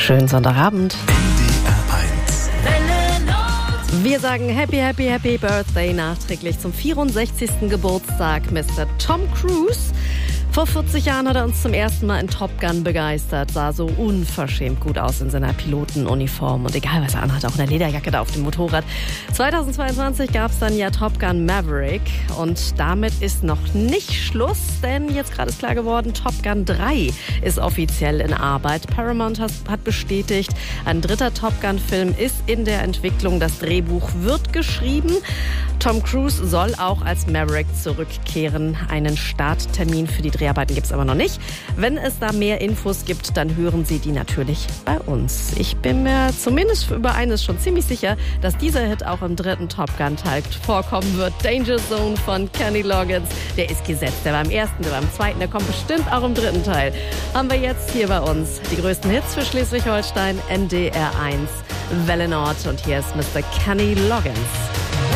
Schönen Sonntagabend. NDR 1. Wir sagen Happy Birthday nachträglich zum 64. Geburtstag, Mr. Tom Cruise. Vor 40 Jahren hat er uns zum ersten Mal in Top Gun begeistert, sah so unverschämt gut aus in seiner Pilotenuniform und egal was er anhat, auch eine Lederjacke da auf dem Motorrad. 2022 gab es dann ja Top Gun Maverick und damit ist noch nicht Schluss, denn jetzt gerade ist klar geworden, Top Gun 3 ist offiziell in Arbeit. Paramount hat bestätigt, ein dritter Top Gun Film ist in der Entwicklung, das Drehbuch wird geschrieben. Tom Cruise soll auch als Maverick zurückkehren. Einen Starttermin für die Dreharbeiten gibt es aber noch nicht. Wenn es da mehr Infos gibt, dann hören Sie die natürlich bei uns. Ich bin mir zumindest über eines schon ziemlich sicher, dass dieser Hit auch im dritten Top Gun Teil vorkommen wird. Danger Zone von Kenny Loggins. Der ist gesetzt. Der war im ersten, der war im zweiten, der kommt bestimmt auch im dritten Teil. Haben wir jetzt hier bei uns die größten Hits für Schleswig-Holstein, NDR 1, Welle Nord. Und hier ist Mr. Kenny Loggins.